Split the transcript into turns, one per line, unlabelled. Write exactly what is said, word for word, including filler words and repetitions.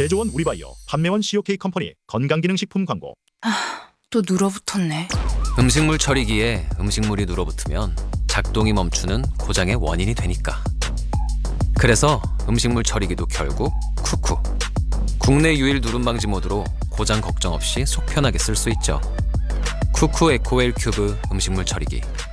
제조원 우리바이오, 판매원 씨오케이 컴퍼니 건강기능식품 광고.
또 눌어붙었네.
음식물 처리기에 음식물이 눌어붙으면 작동이 멈추는 고장의 원인이 되니까. 그래서 음식물 처리기도 결국 쿠쿠. 국내 유일 누름 방지 모드로 고장 걱정 없이 속 편하게 쓸 수 있죠. 쿠쿠 에코웰 큐브 음식물 처리기.